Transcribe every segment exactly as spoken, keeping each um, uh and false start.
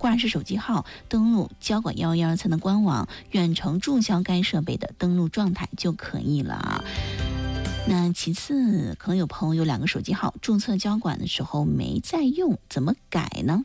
挂失手机号，登录交管一一二才能官网，远程注销该设备的登录状态就可以了。那其次，可能有朋友有两个手机号，注册交管的时候没在用，怎么改呢？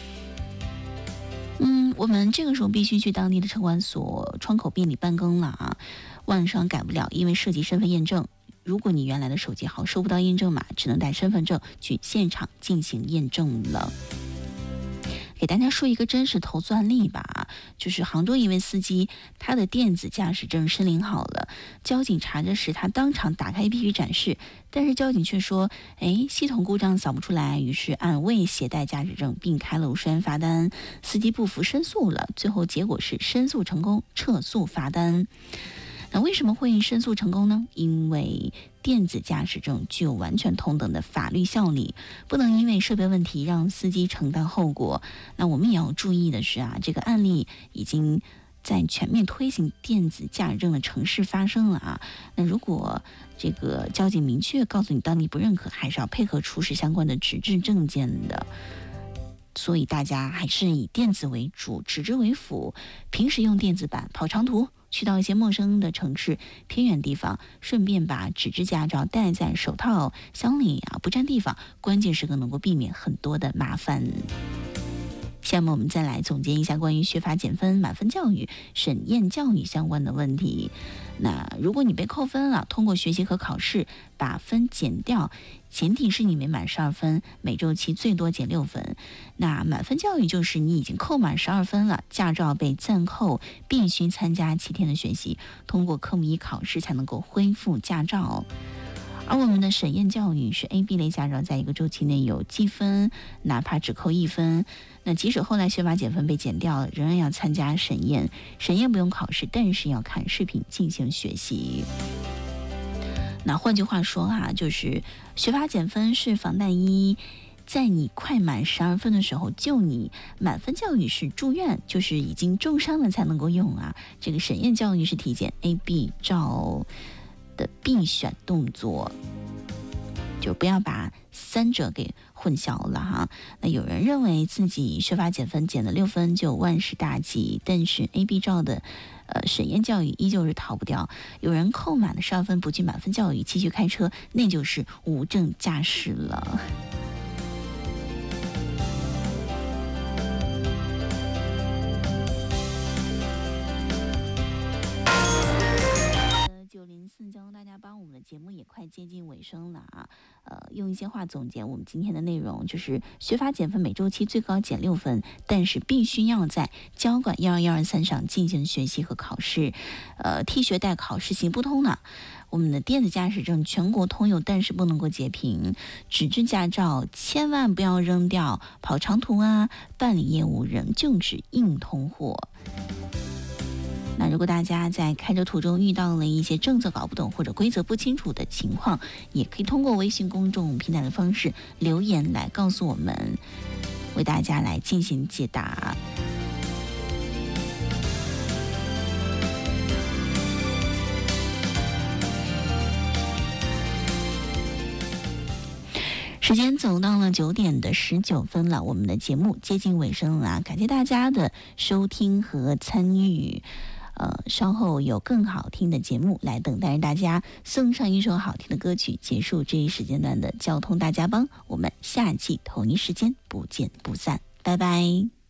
嗯，我们这个时候必须去当地的车管所窗口便利办更了啊，网上改不了，因为涉及身份验证。如果你原来的手机号收不到验证码，只能带身份证去现场进行验证了。给大家说一个真实投诉案例吧，就是杭州一位司机，他的电子驾驶证申领好了，交警查着时，他当场打开 A P P 展示，但是交警却说，哎，系统故障扫不出来，于是按未携带驾驶证并开了五十元罚单，司机不服申诉了，最后结果是申诉成功，撤诉罚单。那为什么会申诉成功呢？因为电子驾驶证具有完全同等的法律效力，不能因为设备问题让司机承担后果。那我们也要注意的是啊，这个案例已经在全面推行电子驾驶证的城市发生了啊。那如果这个交警明确告诉你当地不认可，还是要配合出示相关的纸质证件的。所以大家还是以电子为主，纸质为辅。平时用电子版跑长途，去到一些陌生的城市、偏远地方，顺便把纸质驾照带在手套箱里啊，不占地方。关键时刻能够避免很多的麻烦。下面我们再来总结一下关于学法减分、满分教育、审验教育相关的问题。那如果你被扣分了，通过学习和考试把分减掉，前提是你没满十二分，每周期最多减六分。那满分教育就是你已经扣满十二分了，驾照被暂扣，必须参加七天的学习，通过科目一考试才能够恢复驾照。而我们的审验教育是 A B 类驾照在一个周期内有积分，哪怕只扣一分，那即使后来学法减分被减掉，仍然要参加审验。审验不用考试，但是要看视频进行学习。那换句话说啊，就是学法减分是防弹衣，在你快满十二分的时候救你；满分教育是住院，就是已经重伤了才能够用啊。这个审验教育是体检 A B 照的必选动作，就不要把三者给混淆了哈。那有人认为自己学法减分减了六分就万事大吉，但是 A B 照的呃审验教育依旧是逃不掉。有人扣满了十二分不去满分教育继续开车，那就是无证驾驶了。九零四教大家帮我们的节目也快接近尾声了啊，呃，用一些话总结我们今天的内容，就是学法减分每周期最高减六分，但是必须要在交管一二一二三上进行学习和考试，呃，替学代考是行不通的。我们的电子驾驶证全国通用，但是不能够截屏。纸质驾照千万不要扔掉，跑长途啊，办理业务仍旧是硬通货。那如果大家在开车途中遇到了一些政策搞不懂或者规则不清楚的情况，也可以通过微信公众平台的方式留言来告诉我们，为大家来进行解答。时间走到了九点的十九分了，我们的节目接近尾声了，感谢大家的收听和参与。呃，稍后有更好听的节目来等待着大家，送上一首好听的歌曲，结束这一时间段的交通大家帮。我们下期同一时间不见不散，拜拜。